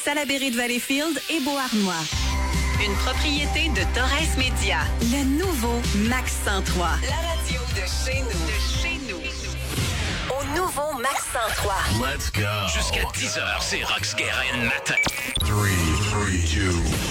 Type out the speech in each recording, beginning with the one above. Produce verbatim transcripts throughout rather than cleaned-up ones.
Salaberry de Valleyfield et Beauharnois. Une propriété de Torres Média. Le nouveau Max cent trois. La radio de chez nous. De chez nous. Au nouveau Max cent trois. Let's go. Jusqu'à dix heures, c'est Rox Guérin matin. trois, deux,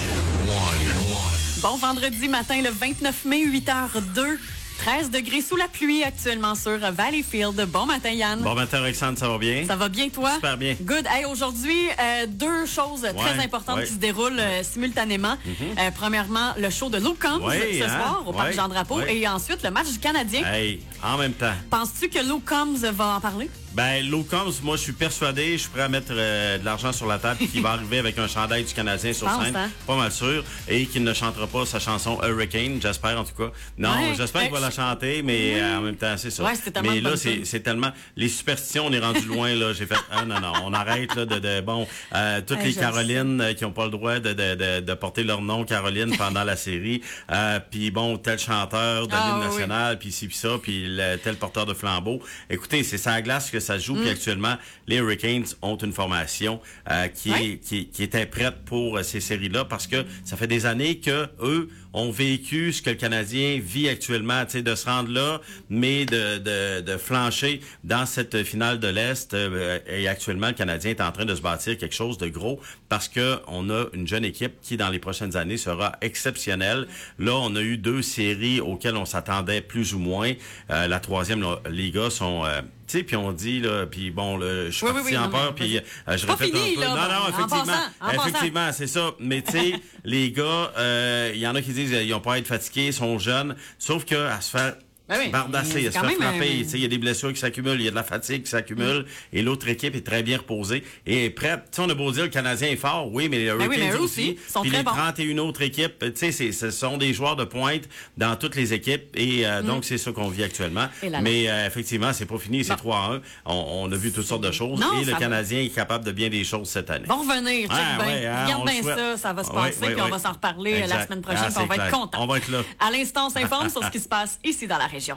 un. Bon vendredi matin, le vingt-neuf mai, huit heures deux. treize degrés sous la pluie actuellement sur Valleyfield. Bon matin, Yann. Bon matin, Alexandre, ça va bien? Ça va bien, toi? Super bien. Good. Hey, aujourd'hui, euh, deux choses ouais, très importantes ouais. qui se déroulent euh, simultanément. Mm-hmm. euh, premièrement, le show de Luke Combs ouais, ce hein? soir au Parc ouais, Jean-Drapeau. ouais. Et ensuite, le match du Canadien. Hey, en même temps. Penses-tu que Luke Combs va en parler? Ben, Luke Combs, moi, je suis persuadé, je suis prêt à mettre euh, de l'argent sur la table et qu'il va arriver avec un chandail du Canadien sur pense, scène. hein? Pas mal sûr. Et qu'il ne chantera pas sa chanson Hurricane, j'espère en tout cas. Non, ouais, j'espère qu'il va la chanter, mais oui. euh, en même temps, c'est ça. Ouais, c'était tellement mais là, bonne c'est, tune. c'est tellement... Les superstitions, on est rendu loin, là. J'ai fait, ah non, non, on arrête, là, de... de bon, euh, toutes hey, les Carolines euh, qui n'ont pas le droit de, de, de, de porter leur nom, Caroline, pendant la série. Euh, puis bon, tel chanteur de ah, l'hymne oui, national, puis ci, puis ça, puis le, tel porteur de flambeau. Écoutez, c'est ça à glace que ça se joue, mm. puis actuellement, les Hurricanes ont une formation euh, qui, ouais. est, qui, qui était prête pour euh, ces séries-là parce que ça fait des années que eux ont vécu ce que le Canadien vit actuellement, tu sais, de se rendre là, mais de, de, de flancher dans cette finale de l'Est. Euh, et actuellement, le Canadien est en train de se bâtir quelque chose de gros parce que on a une jeune équipe qui, dans les prochaines années, sera exceptionnelle. Là, on a eu deux séries auxquelles on s'attendait plus ou moins. Euh, la troisième, là, les gars sont... Euh, tu sais, puis on dit, là, puis bon, là, je suis oui, parti oui, oui, en non, peur, puis euh, je pas répète fini, un peu. là, non, non, en effectivement, passant, en effectivement, c'est ça. Mais tu sais, les gars, il euh, y en a qui disent ils ont pas à être fatigués, ils sont jeunes, sauf que à se faire Ben oui, bardasser, à se quand faire même, frapper, euh, tu sais, il y a des blessures qui s'accumulent, il y a de la fatigue qui s'accumule, mm. et l'autre équipe est très bien reposée et est prête. Tu sais, on a beau dire le Canadien est fort, oui, mais les Hurricanes ben oui, mais eux aussi, aussi sont puis très les bons. trente et une autres équipes, tu sais, c'est, ce sont des joueurs de pointe dans toutes les équipes et euh, mm. donc c'est ça qu'on vit actuellement. Là là. Mais euh, effectivement, c'est pas fini, c'est bon. trois à un. On, on a vu toutes sortes de choses non, et le va... Canadien est capable de bien des choses cette année. Vont revenir, check ah, bien. Ouais, hein, regarde bien ça, ça va se passer, ouais, ouais, puis on ouais. va s'en reparler exact. la semaine prochaine, ah, puis on va clair. être content. On va être là. À l'instant, on s'informe sur ce qui se passe ici dans la région.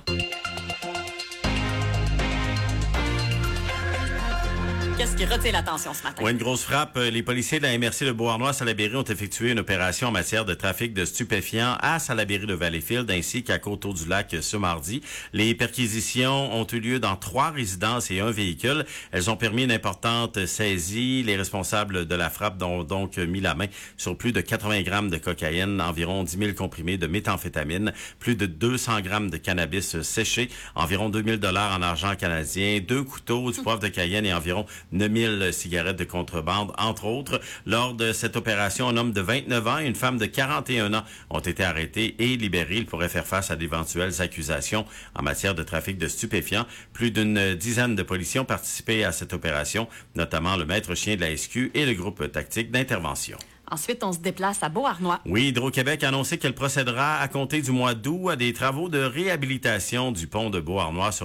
Qu'est-ce qui retient l'attention ce matin? Ouais, une grosse frappe. Les policiers de la M R C de Beauharnois-Salaberry ont effectué une opération en matière de trafic de stupéfiants à Salaberry de Valleyfield ainsi qu'à Coteau-du-Lac ce mardi. Les perquisitions ont eu lieu dans trois résidences et un véhicule. Elles ont permis une importante saisie. Les responsables de la frappe ont donc mis la main sur plus de quatre-vingts grammes de cocaïne, environ dix mille comprimés de méthamphétamine, plus de deux cents grammes de cannabis séché, environ deux mille dollars en argent canadien, deux couteaux, du poivre de Cayenne et environ neuf mille cigarettes de contrebande, entre autres. Lors de cette opération, un homme de vingt-neuf ans et une femme de quarante et un ans ont été arrêtés et libérés. Ils pourraient faire face à d'éventuelles accusations en matière de trafic de stupéfiants. Plus d'une dizaine de policiers ont participé à cette opération, notamment le maître chien de la S Q et le groupe tactique d'intervention. Ensuite, on se déplace à Beauharnois. Oui, Hydro-Québec a annoncé qu'elle procédera à compter du mois d'août à des travaux de réhabilitation du pont de Beauharnois sur